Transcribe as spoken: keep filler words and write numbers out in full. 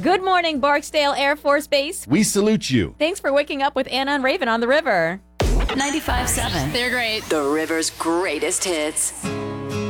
Good morning, Barksdale Air Force Base. We salute you. Thanks for waking up with Anna and Raven on the river. ninety-five point seven. They're great. The River's greatest hits.